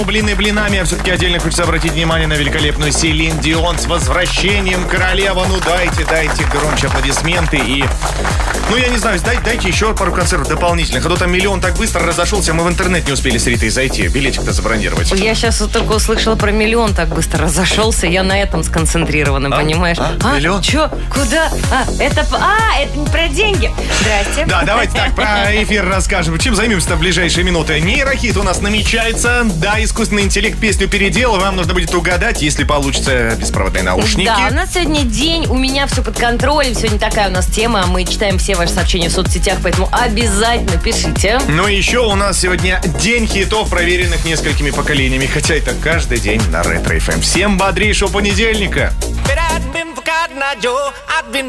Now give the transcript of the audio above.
Блины блинами, а все-таки отдельно хочется обратить внимание на великолепную Селин Дион с возвращением, королева. Ну дайте громче аплодисменты и... Ну, я не знаю, дайте еще пару концертов дополнительных. А то там миллион так быстро разошелся, мы в интернет не успели с Ритой зайти. Билетик-то забронировать. Я сейчас вот только услышала про миллион так быстро разошелся. Я на этом сконцентрирована, понимаешь? Миллион? Че? Куда? Это не про деньги. Здрасте. Да, давайте так, про эфир расскажем. Чем займемся-то в ближайшие минуты? Нейрохит у нас намечается. Да, искусственный интеллект песню переделал. Вам нужно будет угадать, если получится беспроводные наушники. Да, у нас сегодня день, у меня все под контролем. Сегодня такая у нас тема. Мы читаем все ваши сообщения в соцсетях, поэтому обязательно пишите. Ну и еще у нас сегодня день хитов, проверенных несколькими поколениями. Хотя это каждый день на Ретро FM. Всем бодрейшего понедельника!